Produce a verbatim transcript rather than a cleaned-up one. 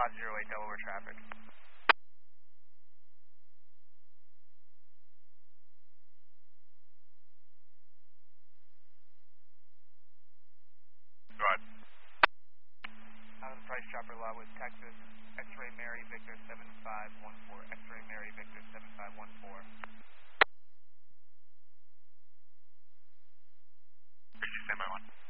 five zero eight Delaware traffic. Go ahead. Out of the price chopper lot with Texas, X-ray Mary Victor seven five one four, X-ray Mary Victor seven five one four. Crazy, stand by one.